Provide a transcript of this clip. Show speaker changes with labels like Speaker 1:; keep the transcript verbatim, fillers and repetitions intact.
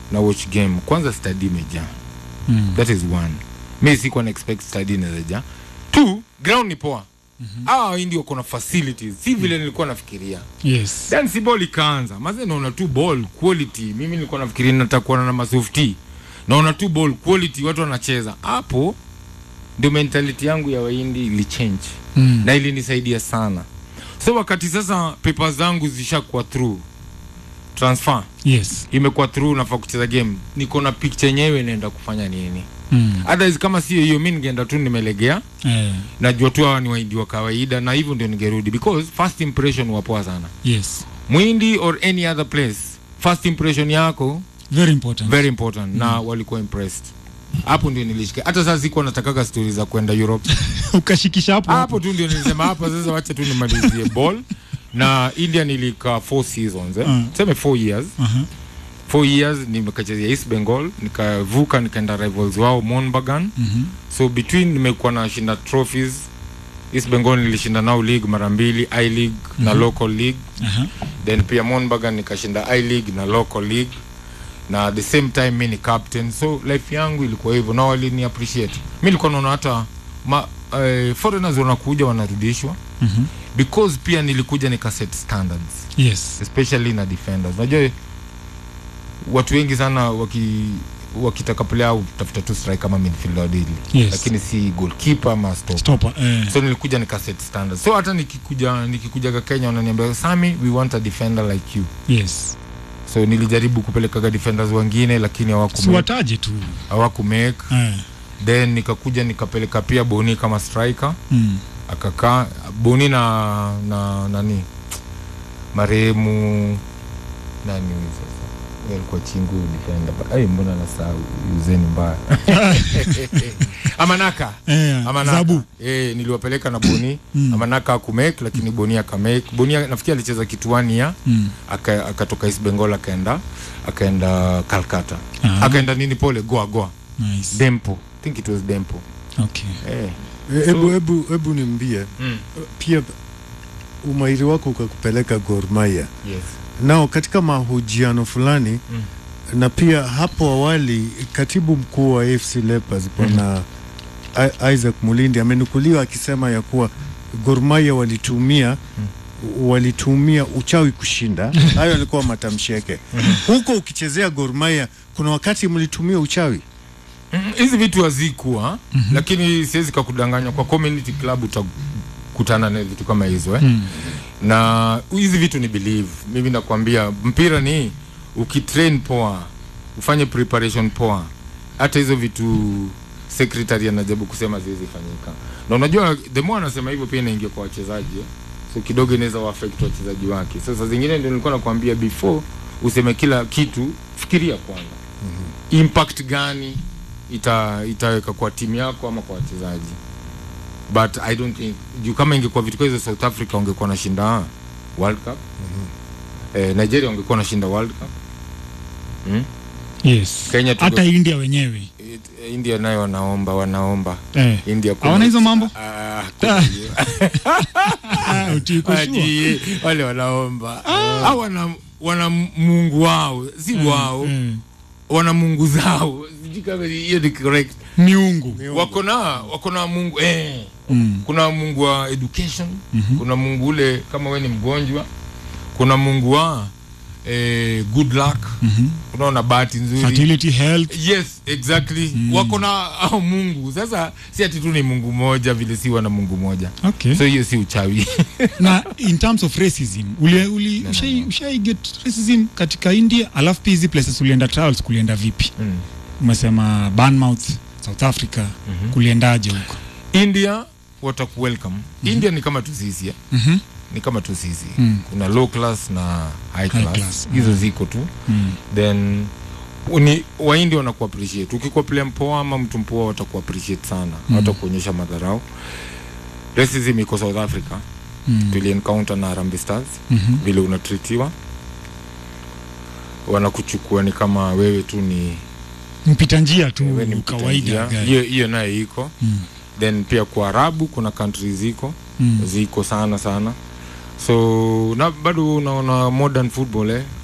Speaker 1: na watch game, kwanza study meja. Mm. That is one. Mimi sikuwa na expect study na meja. Two, ground ni poa. Mm-hmm. Ah, ndio kuna facilities. Si vile mm. nilikuwa nafikiria.
Speaker 2: Yes.
Speaker 1: Then si ball ikaanza. Maze naona tu ball quality. Mimi nilikuwa nafikiria natakuwa na masofti. Naona tu ball quality watu wanacheza. Hapo ndio mentality yangu ya Wahindi ili change. Mm. Na ilinisaidia sana. So wakati sasa papers zangu zishakuwa through transfer.
Speaker 2: Yes.
Speaker 1: Imekuwa through nafaa kucheza game. Niko na picture yenyewe naenda kufanya nini.
Speaker 2: Mm.
Speaker 1: Otherwise kama sio hiyo mimi ningeenda tu nimelegea.
Speaker 2: Eh.
Speaker 1: Najua tu hawa ni Wahindi wa kawaida na hivyo ndio ningerudi because first impression wapoa sana.
Speaker 2: Yes.
Speaker 1: Muhindi or any other place, first impression yako
Speaker 2: very important.
Speaker 1: Very important. Mm. Na walikuwa impressed. Hapo ndio nilishika. Hata sasa siko nataka stories za kwenda Europe.
Speaker 2: Ukashikisha hapo.
Speaker 1: Hapo tu ndio nilisema hapa sasa wacha tu nimalizie ball. Na India nilika four seasons eh. Uh. Sema four years.
Speaker 2: Uh-huh.
Speaker 1: four years nimekachezea East Bengal, nikavuka nikaenda rivals wao Mohun Bagan.
Speaker 2: Mm-hmm.
Speaker 1: So between nimekuwa na shinda trophies. East Bengal nilishinda nao league mara mbili, I League mm-hmm. na local league.
Speaker 2: Uh-huh.
Speaker 1: Then pia Mohun Bagan nikashinda I League na local league. Na the same time mimi ni captain. So life yangu ilikuwa hivyo na wali ni appreciate. Mimi nilikuwa naona hata ma, uh, foreigners wanakuja wanarudishwa.
Speaker 2: Mhm.
Speaker 1: Because pia nilikuja nika set standards.
Speaker 2: Yes.
Speaker 1: Especially na defenders. Unajua watu wengi sana waki wakitaka player au tafuta tu striker kama midfielder deal.
Speaker 2: Yes.
Speaker 1: Lakini si goalkeeper ama stopper.
Speaker 2: Stopper. Eh.
Speaker 1: So nilikuja nika set standards. So hata nikikuja nikikuja kwa Kenya wananiambia Sami, we want a defender like you.
Speaker 2: Yes.
Speaker 1: So nilijaribu kupeleka defenders wengine lakini hawaku
Speaker 2: si wataje tu
Speaker 1: hawaku make.
Speaker 2: Eh.
Speaker 1: Then nikakuja nikapeleka pia Boni kama striker.
Speaker 2: Mm.
Speaker 1: Akakaa Boni na na nani marehemu nani sasa alikuwa Chingu defender. Ai mbona nasahau uzeni mbaya. Amanaka.
Speaker 2: Eh,
Speaker 1: Amanaka.
Speaker 2: Zabu.
Speaker 1: Eh, niliwapeleka na Boni. Mm. Amanaka akumake lakini Boni akamake. Boni nafikiri alicheza kituani ya. Mm. Aka akatoka East Bengal akaenda akaenda Calcutta. Ah. Akaenda nini pole Goa Goa.
Speaker 2: Nice.
Speaker 1: Dempo. I think it was Dempo.
Speaker 2: Okay.
Speaker 1: Eh.
Speaker 3: Hebu so, hebu hebu niambie. Mm. Pia umairi wako ukakupeleka Gor Mahia.
Speaker 1: Yes.
Speaker 3: Nao katika mahojiano fulani mm. na pia hapo awali katibu mkuu wa A F C Leopards bwana mm. Isaac Mulindi amenukuliwa akisema ya kuwa Gor Mahia walitumia mm. walitumia uchawi kushinda. Hayo yalikuwa matamshi yake. Huko ukichezea Gor Mahia kuna wakati mlitumia uchawi?
Speaker 1: Hizi vitu hazikuwa mm-hmm. lakini siwezi kukudanganya kwa community club utakutana na vitu kama hizo eh. Mm. Na hizi vitu ni believe. Mimi nakwambia mpira ni ukitrain poa, ufanye preparation poa. Hata hizo vitu secretary anajaribu kusema ziwezi fanyika. Na unajua the more anasema hivyo pia inaingia kwa wachezaji. So kidogo inaweza wa affect wachezaji wake. Sasa so, zingine ndio nilikuwa nakwambia before useme kila kitu fikiria kwanza. Mm-hmm. Impact gani ita itaweka kwa timu yako ama kwa wachezaji. But I don't think you kama ingekuwa vitu hizo South Africa ungekuwa na shinda World Cup. Mm-hmm. Eh, Nigeria ungekuwa na shinda World Cup. Mm?
Speaker 2: Yes.
Speaker 1: Kenya
Speaker 2: hata India wenyewe.
Speaker 1: It, India nayo wanaomba wanaomba.
Speaker 2: Eh.
Speaker 1: India
Speaker 2: kwa hawana hizo mambo?
Speaker 1: Ah.
Speaker 2: Utikushua.
Speaker 1: Wale wanaomba. Ah, wana wana Mungu wao, si mm, wao. Mm. Wana Mungu zao. Sijui kama hiyo ni correct.
Speaker 2: Miungu.
Speaker 1: Wako na wako na Mungu eh. Mm. Kuna Mungu wa education, mm-hmm. kuna Mungu ule kama wewe ni mgonjwa. Kuna Mungu wa eh, good luck. Mm-hmm. Unaona bahati nzuri.
Speaker 2: Fertility, health.
Speaker 1: Yes, exactly. Mm. Wako na oh, Mungu. Sasa si ati tu ni Mungu moja vile si wana Mungu moja.
Speaker 2: Okay.
Speaker 1: So hiyo si uchawi.
Speaker 2: Na in terms of racism, uli uli no, ushai no. ushai get racism katika India, alafu pia hizi places ulienda trials kulienda vipi? Mm. Umesema Bournemouth, South Africa, mm-hmm. kuliendaje huko?
Speaker 1: India wataku welcome. Mm-hmm. India ni kama tu sisi. Mhm. Ni kama tu sisi. Mm. Kuna low class na high class. High class. Hizo mm. ziko tu. Mm. Then uni Wahindi wanaku appreciate. Ukikuwa player mpoa ama mtu mpoa wataku appreciate sana. Mm. Watakuonyesha madharau. Racism iko South Africa. Mm. Tuli encounter na Harambee Stars. Mm-hmm. Vile unatritiwa. Wanakuchukua ni kama wewe tu ni
Speaker 2: mpita njia tu kawaida.
Speaker 1: Hiyo hiyo nayo iko. Mm. Then pia kwa Arabu kuna countries ziko. Mm. Ziko sana sana. So na bado unaona modern football eh